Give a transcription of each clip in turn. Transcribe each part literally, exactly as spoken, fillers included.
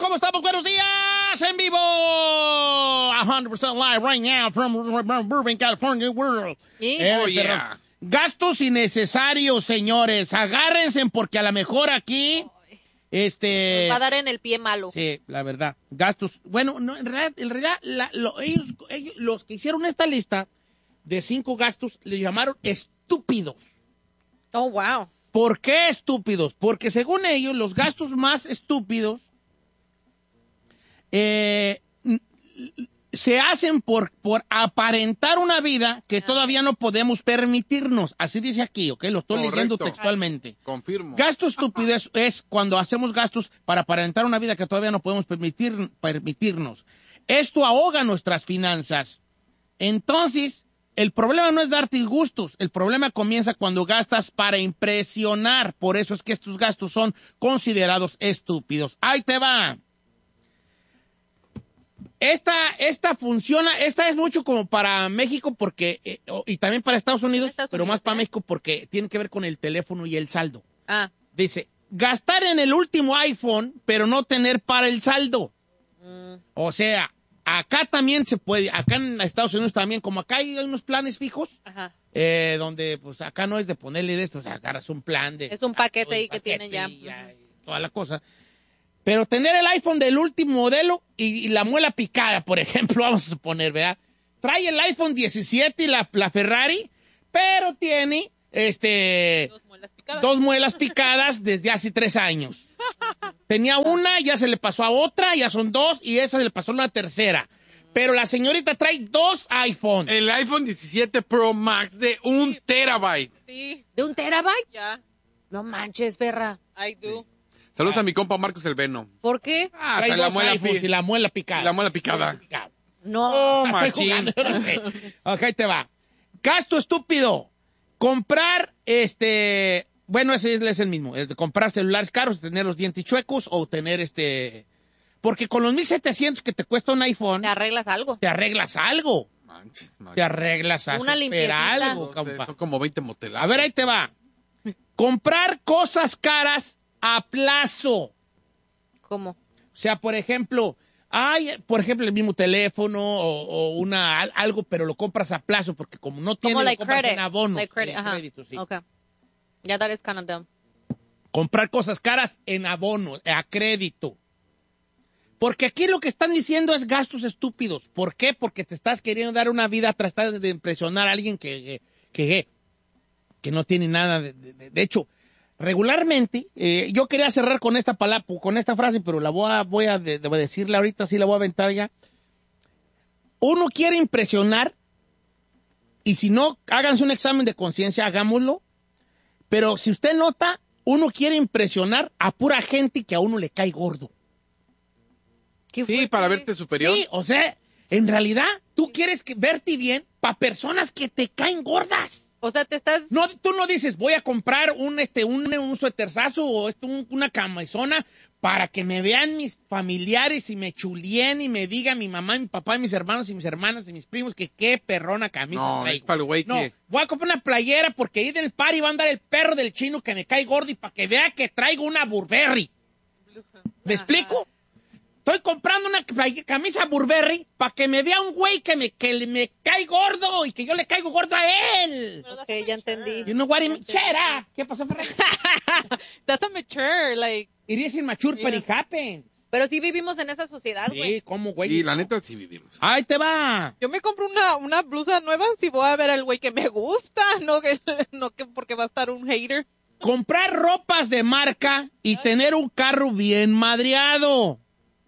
¿Cómo estamos? Buenos días, en vivo, one hundred percent live right now from Burbank, California, world. Oh, yeah. Gastos innecesarios, señores. Agárrense porque a lo mejor aquí, este... Nos va a dar en el pie malo. Sí, la verdad. Gastos. Bueno, no, en realidad, en realidad la, lo, ellos, ellos, los que hicieron esta lista de cinco gastos, le llamaron estúpidos. Oh, wow. ¿Por qué estúpidos? Porque según ellos, los gastos más estúpidos eh, se hacen por, por aparentar una vida que todavía no podemos permitirnos. Así dice aquí, ¿ok? Lo estoy Correcto. leyendo textualmente. Confirmo. Gasto estúpido es, es cuando hacemos gastos para aparentar una vida que todavía no podemos permitir, permitirnos. Esto ahoga nuestras finanzas. Entonces, el problema no es darte gustos, el problema comienza cuando gastas para impresionar. Por eso es que estos gastos son considerados estúpidos. Ahí te va. Esta, esta funciona, esta es mucho como para México porque, eh, y también para Estados Unidos, Estados pero Unidos, más para ¿eh? México porque tiene que ver con el teléfono y el saldo. Ah. Dice, gastar en el último iPhone, pero no tener para el saldo. Mm. O sea, acá también se puede, acá en Estados Unidos también, como acá hay unos planes fijos, Ajá. eh, donde pues acá no es de ponerle de esto, o sea, agarras un plan de... Es un paquete un ahí que paquete tienen ya. y ya, y toda la cosa. Pero tener el iPhone del último modelo y, y la muela picada, por ejemplo, vamos a suponer, ¿verdad? Trae el iPhone diecisiete y la, la Ferrari, pero tiene este Dos muelas picadas. dos muelas picadas desde hace tres años. Tenía una, ya se le pasó a otra, ya son dos, y esa se le pasó a una tercera. Pero la señorita trae dos iPhones. El iPhone diecisiete Pro Max de un terabyte. Sí, ¿De un terabyte? ya, No manches, Ferra. I do. Saludos a mi compa Marcos el Veno. ¿Por qué? Ah, Trae hasta dos pi- iPhones y la muela picada. la muela picada. No. Oh, Estoy machín. jugando, yo no sé. Ok, ahí te va. Gasto estúpido. Comprar, este... Bueno, ese es el mismo. Es de comprar celulares caros, tener los dientes chuecos o tener este... Porque con los mil setecientos que te cuesta un iPhone, Te arreglas algo. te arreglas algo. Manches, manches. Te arreglas a Una super limpiecita. algo, No sé, compa. son como veinte motelazos. A ver, ahí te va. Comprar cosas caras a plazo. ¿Cómo? O sea, por ejemplo, hay, por ejemplo, el mismo teléfono o, o una al- algo, pero lo compras a plazo porque como no tiene, Como lo like compras credit. en abonos. Like credit, en ajá. crédito, sí. Okay. Yeah, that is kind of dumb. Comprar cosas caras en abonos, a crédito. Porque aquí lo que están diciendo es gastos estúpidos. ¿Por qué? Porque te estás queriendo dar una vida tratar de impresionar a alguien que, que, que, que no tiene nada. De, de, de hecho, regularmente, eh, yo quería cerrar con esta palabra, con esta frase, pero la voy a, voy a de, de decirla ahorita, sí la voy a aventar ya. Uno quiere impresionar, y si no, háganse un examen de conciencia, hagámoslo. Pero si usted nota, uno quiere impresionar a pura gente que a uno le cae gordo. ¿Qué Sí, fue? para verte superior. Sí, o sea, en realidad, tú quieres que, verte bien para personas que te caen gordas. O sea, te estás... No, tú no dices, voy a comprar un, este, un, un sueterzazo o esto, un- una camisona para que me vean mis familiares y me chulien y me digan mi mamá, mi papá, y mis hermanos y mis hermanas y mis primos que qué perrona camisa No, traigo. es para el güey No, que... voy a comprar una playera porque ahí en el party va a andar el perro del chino que me cae gordo y para que vea que traigo una Burberry. ¿Me explico? Estoy comprando una play- camisa Burberry para que me vea un güey que me, que le- me cae gordo y que yo le caigo gordo a él. Ok, ya entendí. You know what I mean? Shut up. ¿Qué pasó, Ferrari? That's a mature, like, It is immature, but it happens. Pero sí vivimos en esa sociedad, güey. Sí, ¿cómo, güey? Y la neta sí vivimos. Ahí te va. yo me compro una, una blusa nueva si voy a ver al güey que me gusta, no que, no que porque va a estar un hater. Comprar ropas de marca y tener un carro bien madreado.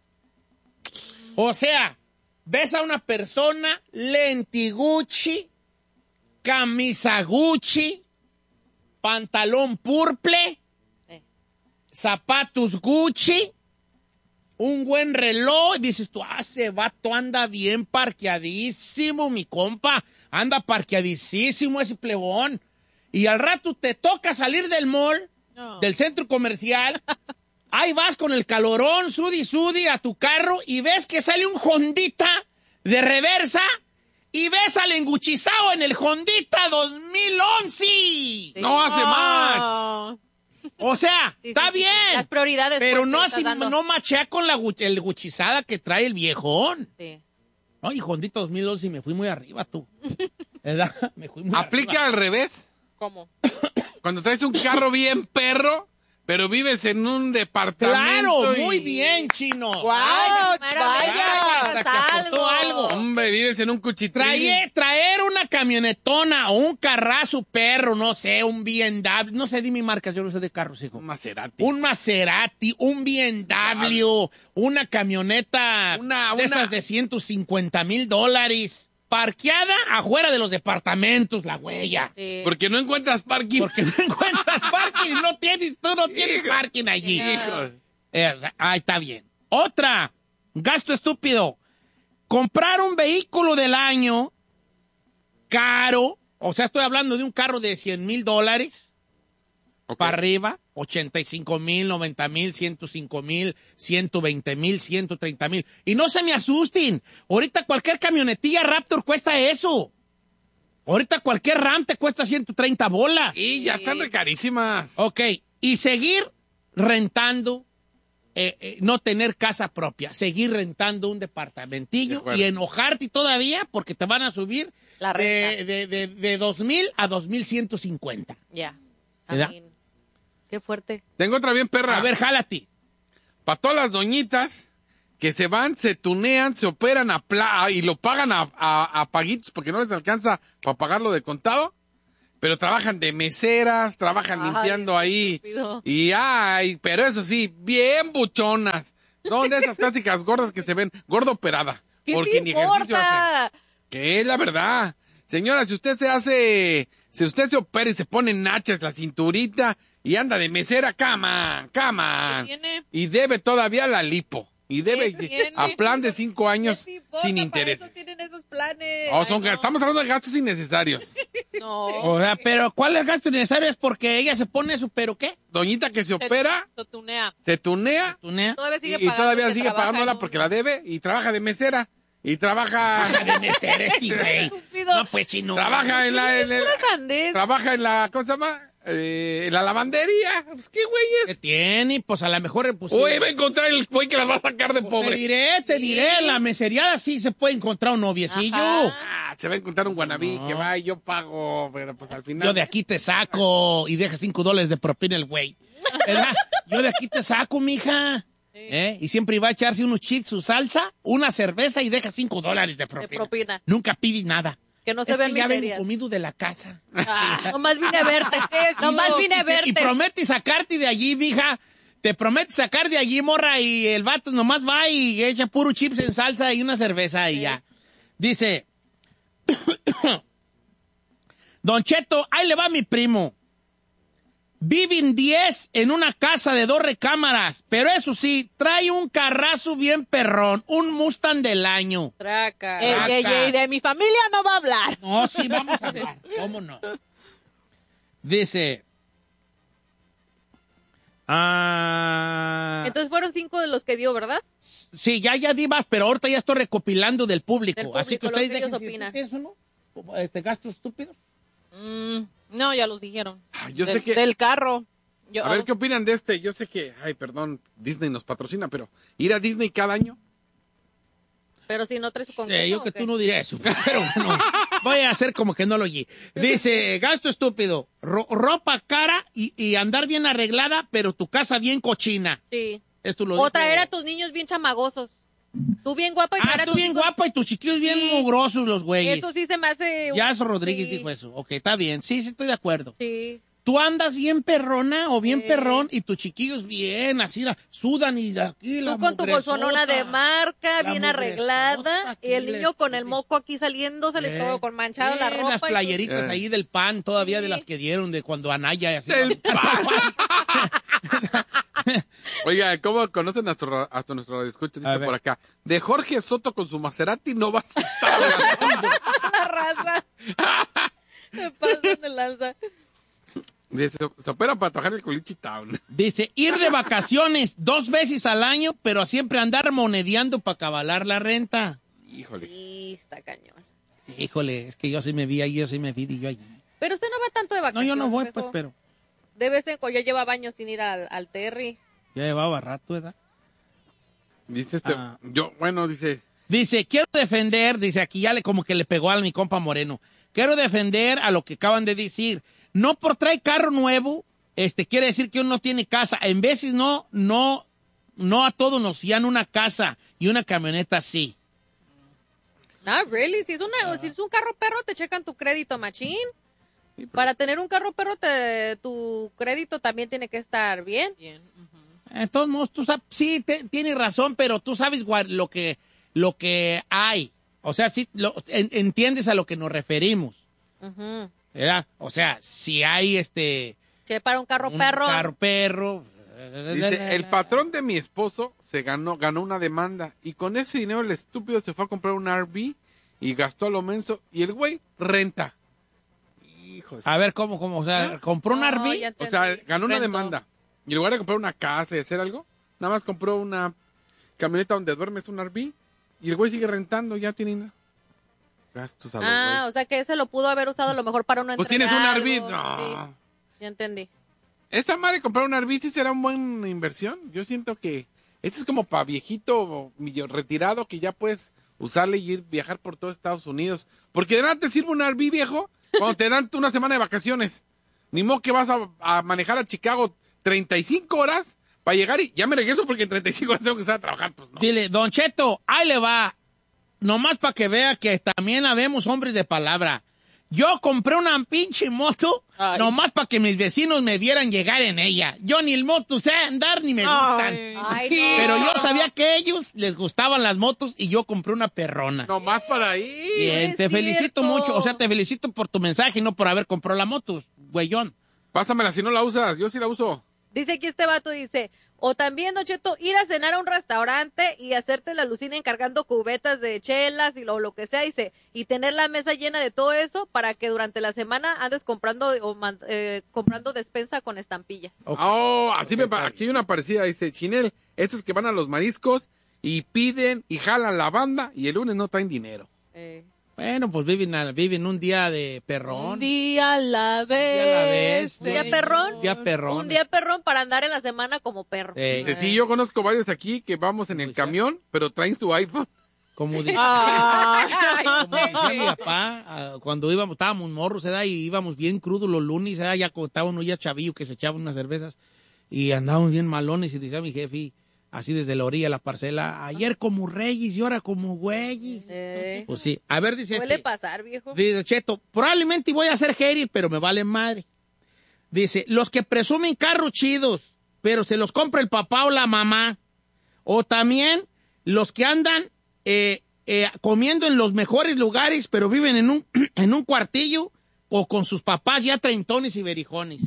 O sea, ves a una persona, lenti Gucci, camisa Gucci, pantalón purple, Eh. zapatos Gucci, un buen reloj, y dices tú, ah, ese vato anda bien parqueadísimo, mi compa, anda parqueadísimo ese plebón. Y al rato te toca salir del mall, No. del centro comercial, ahí vas con el calorón, sudi, sudi, a tu carro, y ves que sale un Hondita de reversa, y ves al enguchizado en el Hondita dos mil once. No hace match. Oh. O sea, Sí, sí, está sí, sí. bien. Las prioridades. Pero pues, no que así, estás dando. no machea con la gu- el guchizada que trae el viejón. Sí. No, hijo, bendito dos mil doce y me fui muy arriba, tú. ¿Verdad? Me fui muy Aplica al revés. ¿Cómo? Cuando traes un carro bien perro, pero vives en un departamento. Claro, y- muy bien, chino. ¡Guau! Ay, primero ¡Vaya! vez. Hasta que aportó algo. Hombre, vives en un cuchitrín. Traer, traer una camionetona o un carrazo perro, no sé, un B M W, no sé, dime marcas, yo no sé de carros, hijo. Un Maserati. Un Maserati, un B M W, una camioneta Una- de una- esas de ciento cincuenta mil dólares, parqueada afuera de los departamentos, la huella. Sí. Porque no encuentras parking. Porque no encuentras parking, no tienes, tú no tienes Hijo. parking allí. Hijo. Eh, o sea, ahí está bien. Otra, gasto estúpido. Comprar un vehículo del año caro, o sea, estoy hablando de un carro de cien mil dólares Ok. para arriba, ochenta y cinco mil, noventa mil, ciento cinco mil, ciento veinte mil, ciento treinta mil. Y no se me asusten, ahorita cualquier camionetilla Raptor cuesta eso. Ahorita cualquier Ram te cuesta ciento treinta bolas. Y ya están re carísimas. Ok, y seguir rentando, eh, eh, no tener casa propia, seguir rentando un De departamentillo acuerdo. y enojarte todavía porque te van a subir La de, renta. de, de, de dos mil a dos mil ciento cincuenta. Ya. ¿Verdad? También. Qué fuerte. Tengo otra bien perra. A ver, jálate. Para todas las doñitas que se van, se tunean, se operan a pla y lo pagan a, a, a paguitos porque no les alcanza para pagarlo de contado, pero trabajan de meseras, trabajan Ay, limpiando ahí. estúpido. Y ay, pero eso sí, bien buchonas. Son de esas clásicas gordas que se ven, gorda operada. ¿Qué Porque te ni ejercicio hace. importa? Que es la verdad. Señora, si usted se hace, si usted se opera y se pone nachas la cinturita y anda de mesera, cama, cama. ¿Qué tiene? Y debe todavía la lipo. Y debe ¿Qué tiene? a plan de cinco años ¿Qué te importa? sin Para intereses. eso tienen esos planes. Oh, son- Ay, no. Estamos hablando de gastos innecesarios. No. O sea, pero ¿cuál es el gasto necesario? Es porque ella se pone su, ¿pero qué? Doñita que se opera, Se tunea. se tunea ¿Tunea? Todavía y, sigue y pagando todavía que sigue trabaja pagándola en un- porque la debe y trabaja de mesera. Y trabaja, De mesera este güey. Estúpido. No, pues, chino. trabaja en la, en el- Pura sandez. trabaja en la, ¿cómo se llama? Eh, en la lavandería. Pues, ¿qué ¿Qué güeyes? tiene? Pues a lo mejor... Pues, Oye, va a encontrar el güey que las va a sacar de Te pobre. diré, te diré, en la meseriada sí se puede encontrar un noviecillo. Ajá. Ah, se va a encontrar un guanabí que va y yo pago, pero pues al final. Yo de aquí te saco y deja cinco dólares de propina el güey. ¿Verdad? Yo de aquí te saco, mija. ¿Eh? Y siempre iba a echarse unos chips, su salsa, una cerveza y deja cinco dólares de propina. De propina. Nunca pide nada. Que no se es ven que ya ven miserias. comido de la casa. Ah, nomás vine a verte. Nomás Y- vine a y- verte. Y promete sacarte de allí, mija. Te promete sacar de allí, morra, y el vato nomás va y echa puro chips en salsa y una cerveza y ya. Dice, Don Cheto, ahí le va mi primo. Viven diez en una casa de dos recámaras, pero eso sí, trae un carrazo bien perrón, un Mustang del año. Traca. Ey, ey, Acá. ey, de mi familia no va a hablar. No, sí, vamos a hablar. ¿Cómo no? Dice. Ah, Entonces fueron cinco de los que dio, ¿verdad? sí, ya, ya divas, pero ahorita ya estoy recopilando del público. Del público, Así que lo que ustedes ellos dejen si opinan. tienes o no. Este gasto estúpido. Mm, no, ya los dijeron. Ah, yo sé Del- que. Del carro. Yo, A ver, ¿qué opinan de este? Yo sé que, ay, perdón, Disney nos patrocina, pero ir a Disney cada año. Pero si no traes su Sí, congreso, yo ¿o que qué? tú no diré eso, pero bueno, voy a hacer como que no lo oí. Dice, gasto estúpido, ro- ropa cara y, y andar bien arreglada, pero tu casa bien cochina. Sí. Esto lo O dijo- traer a tus niños bien chamagosos. Tú bien guapa y traer Ah, a tú tus bien hijos- guapa y tus chiquillos bien Sí. mugrosos los güeyes. Eso sí se me hace... Yaso Rodríguez Sí. dijo eso. Ok, está bien. Sí, sí, estoy de acuerdo. Sí. Tú andas bien perrona o bien Sí. perrón y tus chiquillos bien, así, la- sudan y de aquí la Tú con tu mugresota. bolsonona de marca, La bien mugresota arreglada, aquí y el le- niño con el moco aquí saliéndose, Eh, todo con manchado la eh, ropa. Las y tú- playeritas Eh. ahí del pan, todavía de Sí. las que dieron de cuando Anaya y así. Del pan. Oiga, ¿cómo conocen a nuestro, hasta nuestro radioescucha? A Dice ver. por acá. De Jorge Soto con su Maserati no vas a estar hablando. la raza. Me pasan de lanza. Dice, se, se opera para trabajar en el Culichi Town. Dice, ir de vacaciones dos veces al año, pero siempre andar monedeando para cabalar la renta. Híjole. Sí, está cañón. Híjole, es que yo sí me vi ahí, yo sí me vi y yo allí. Pero usted no va tanto de No, vacaciones. yo no voy, viejo. pues, pero... De vez en cuando ya lleva años sin ir al, al Terry. Ya llevaba rato, ¿verdad? Dice este, Ah. yo, bueno, dice, Dice, quiero defender, dice aquí ya le como que le pegó a mi compa Moreno. Quiero defender a lo que acaban de decir. No por traer carro nuevo, este, quiere decir que uno no tiene casa. En veces no, no, no a todos nos fían una casa y una camioneta sí. No, really. Si es, una, si es un carro perro, te checan tu crédito, machín. sí, pero- Para tener un carro perro, te, tu crédito también tiene que estar bien. Bien. Ujú. De todos modos, tú sabes, sí, te- tienes razón, pero tú sabes gua- lo que, lo que hay. O sea, sí, lo- en- entiendes a lo que nos referimos, Ujú. ¿verdad? O sea, si hay este... Si es para un carro un perro. carro perro... dice, el patrón de mi esposo se ganó, ganó una demanda y con ese dinero el estúpido se fue a comprar un R V y gastó a lo menso y el güey renta. Hijo de... A ver, ¿cómo, cómo? O sea, compró un No, R V. ya O sea, entendí. ganó una Rento. demanda. Y en lugar de comprar una casa y hacer algo, nada más compró una camioneta donde duermes, un R V. Y el güey sigue rentando, ya tiene nada. Gastos a lo Ah, güey. o sea que ese lo pudo haber usado a lo mejor para una Pues entrega tienes un R V. algo, No. sí, ya entendí. Esta madre comprar un R V sí será una buena inversión. Yo siento que esto es como para viejito millo- retirado que ya puedes usarle y ir viajar por todo Estados Unidos. Porque de nada te sirve un R V viejo cuando te dan una semana de vacaciones. Ni modo que vas a, a manejar a Chicago treinta y cinco horas para llegar y ya me regreso porque en treinta y cinco horas tengo que estar a trabajar. Pues no. Dile, Don Cheto, ahí le va. Nomás para que vea que también habemos hombres de palabra. Yo compré una pinche moto Ay. nomás para que mis vecinos me vieran llegar en ella. Yo ni el moto sé andar ni me gustan. Ay. Ay, no. Pero yo sabía que a ellos les gustaban las motos y yo compré una perrona. No más para ahí. Bien, es te felicito cierto. mucho. O sea, te felicito por tu mensaje y no por haber comprado la moto, güeyón. Pásamela si no la usas. Yo sí la uso. Dice aquí este vato, dice, o también, Don Cheto, ir a cenar a un restaurante y hacerte la alucina encargando cubetas de chelas y lo, lo que sea, dice, y tener la mesa llena de todo eso para que durante la semana andes comprando o man- eh, comprando despensa con estampillas. Ok. Oh, así me pa- aquí hay una parecida, dice Chinel, estos que van a los mariscos y piden y jalan la banda y el lunes no traen dinero. Eh, Bueno, pues viven, a- viven un día de perrón. Un día a la vez. día a la vez. ¿Un día perrón? Día perrón. Un día perrón para andar en la semana como perro. Eh, Dice, sí, yo conozco varios aquí que vamos en el camión, pero traen su iPhone. Como dice, Ay. como decía mi papá, ah, cuando íbamos, estábamos morros, ¿verdad? Y íbamos bien crudos los lunes, ¿verdad? Ya contaban uno ya chavillo que se echaban unas cervezas y andábamos bien malones y decía mi jefe, así desde la orilla de la parcela, ayer como reyes y ahora como güeyes. Eh, Pues sí, a ver, dice suele este, pasar, viejo. dice Cheto, probablemente voy a ser hater, pero me vale madre. Dice, los que presumen carros chidos, pero se los compra el papá o la mamá. O también los que andan eh, eh, comiendo en los mejores lugares, pero viven en un, en un cuartillo o con sus papás ya treintones y berijones.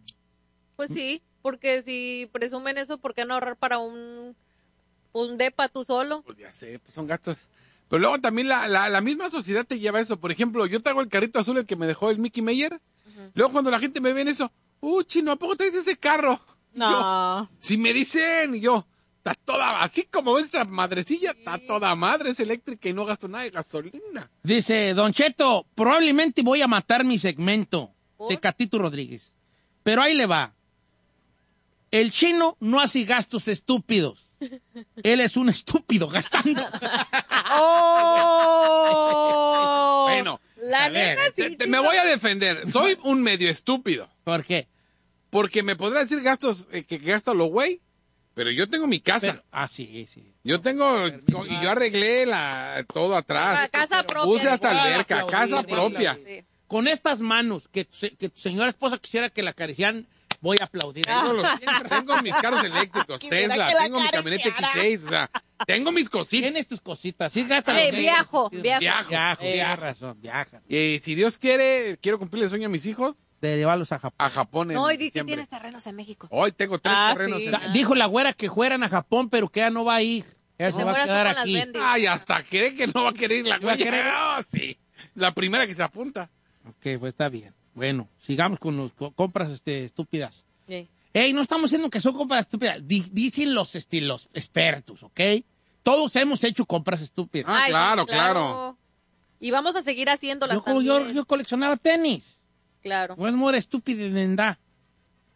Pues sí, porque si presumen eso, ¿por qué no ahorrar para un, un depa tú solo? Pues ya sé, pues son gastos. Pero luego también la, la, la misma sociedad te lleva a eso. Por ejemplo, yo traigo el carrito azul el que me dejó el Mickey Mayer. Luego cuando la gente me ve en eso, uh, chino, ¿a poco traes ese carro? No. Yo, si me dicen, y yo, está toda, así como ves esta madrecilla, está toda madre, es eléctrica y no gasto nada de gasolina. Dice, Don Cheto, probablemente voy a matar mi segmento ¿Por? de Catito Rodríguez. Pero ahí le va. El chino no hace gastos estúpidos. Él es un estúpido gastando. Oh. Bueno, La a ver, neta, te- sí, te- chino. me voy a defender. Soy un medio estúpido. ¿Por qué? Porque me podrá decir gastos eh, que gasto a lo güey, pero yo tengo mi casa. Pero- ah, sí, sí. Yo tengo, y yo arreglé la, todo atrás. La casa propia. Puse hasta Igual alberca, aplaudir, casa igual propia. aplaudir. Sí. Con estas manos que, tu se- que tu señora esposa quisiera que la acariciaran, voy a aplaudir. Tengo, los- tengo mis carros eléctricos, Quisiera Tesla, que la tengo mi camioneta X acariciara. seis, o sea, tengo mis cositas. Tienes tus cositas. Sí, gastas. Ey, lo que- viajo, sí, viajo. Viajo, viajo, Eh. tienes razón, viaja. Y si Dios quiere, quiero cumplirle el sueño a mis hijos, De llevarlos a Japón. a Japón en No, y di que diciembre. tienes terrenos en México. Hoy tengo tres Ah, terrenos sí. en... Da- Dijo la güera que fueran a Japón, pero que ella no va a ir. Ella se No, va a fueras tú quedar con las aquí. vendes. Ay, hasta cree que no va a querer ir la ¿Va a güey. querer? No, sí. La primera que se apunta. Ok, pues está bien. Bueno, sigamos con las compras este, estúpidas. Sí. Ey, no estamos diciendo que son compras estúpidas. Di- dicen los estilos expertos, ¿ok? Todos hemos hecho compras estúpidas. Ah, Ay, sí, claro, claro. Y vamos a seguir haciéndolas yo, como yo, también. yo coleccionaba tenis. Claro. No es more estúpido de nada.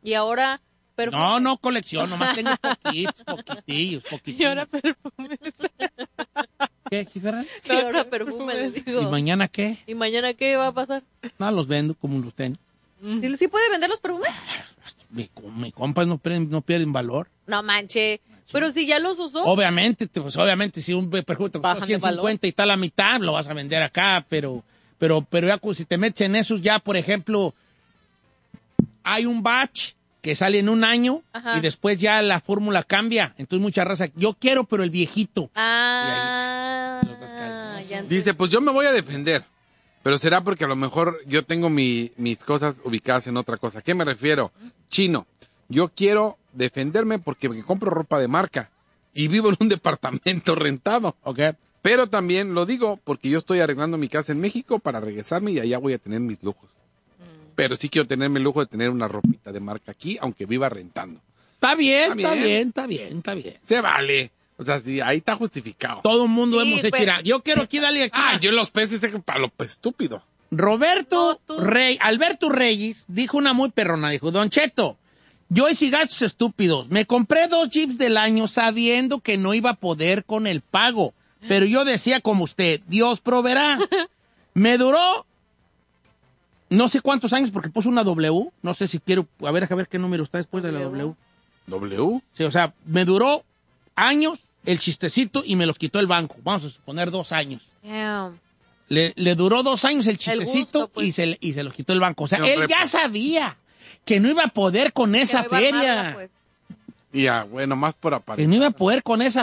Y ahora, perfume. No, no colección, nomás tengo poquitos, poquitillos, poquitillos. Y ahora perfumes. ¿Qué, Ferran? Y ahora perfume, les digo. ¿Y mañana qué? ¿Y mañana qué va a pasar? No, los vendo como los tengo. ¿Sí, sí puede vender los perfumes? Mi, mi compas no pierden, no pierden valor. No manche. Pero si ya los usó. Obviamente, te- pues obviamente si un perfume te costó Bajan de ciento cincuenta valor. y está a la mitad, lo vas a vender acá, pero pero pero ya cu- si te metes en esos ya, por ejemplo, hay un batch que sale en un año Ajá. y después ya la fórmula cambia. Entonces mucha raza, yo quiero pero el viejito. Ah. Y ahí, los descargas. Ya entendí. Dice, pues yo me voy a defender. Pero será porque a lo mejor yo tengo mi- mis cosas ubicadas en otra cosa. ¿A qué me refiero? Chino, yo quiero defenderme porque me compro ropa de marca y vivo en un departamento rentado. ¿Ok? Pero también lo digo porque yo estoy arreglando mi casa en México para regresarme y allá voy a tener mis lujos. Pero sí quiero tenerme el lujo de tener una ropita de marca aquí, aunque viva rentando. Está bien, Está está bien. bien, está bien, está bien. Se vale. O sea, sí, ahí está justificado. Todo el mundo Sí, hemos hecho. pero- Mira, yo quiero aquí darle aquí. Ah, yo en los peces sé que para lo estúpido. Roberto No, tú. Rey, Alberto Reyes dijo una muy perrona, dijo, Don Cheto, yo hice gastos estúpidos, me compré dos Jeeps del año sabiendo que no iba a poder con el pago, pero yo decía como usted, Dios proveerá. Me duró no sé cuántos años porque puso una W, no sé si quiero, a ver, a ver qué número está después de la W. W. Sí, o sea, me duró años el chistecito y me los quitó el banco, vamos a suponer dos años. Damn. Le, le duró dos años el chistecito gusto, pues. y, se, le- y se los quitó el banco. O sea, No, él repo. ya sabía que no iba a poder con esa Que no iba a feria. armarla, pues. Y ya, bueno, más por Que aparecer. no iba a poder con esa